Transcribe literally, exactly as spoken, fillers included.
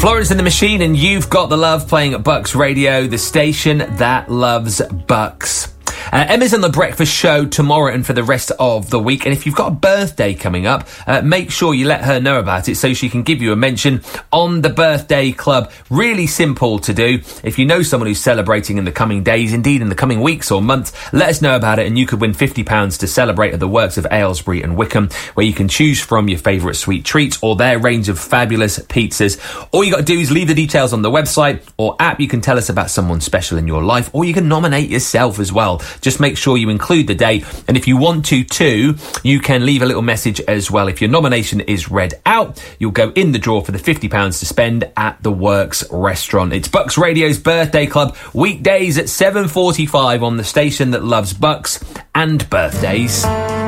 Florence and the Machine, and You've Got the Love, playing at Bucks Radio, the station that loves Bucks. Uh, Emma's on the breakfast show tomorrow and for the rest of the week. And if you've got a birthday coming up, uh, make sure you let her know about it so she can give you a mention on the birthday club. Really simple to do. If you know someone who's celebrating in the coming days, indeed in the coming weeks or months, let us know about it and you could win fifty pounds to celebrate at the Works of Aylesbury and Wickham, where you can choose from your favourite sweet treats or their range of fabulous pizzas. All you got to do is leave the details on the website or app. You can tell us about someone special in your life, or you can nominate yourself as well. Just make sure you include the date, and if you want to too, you can leave a little message as well. If your nomination is read out, you'll go in the draw for the fifty pounds to spend at the Works restaurant. It's Bucks Radio's Birthday Club, weekdays at seven forty-five on the station that loves Bucks and birthdays.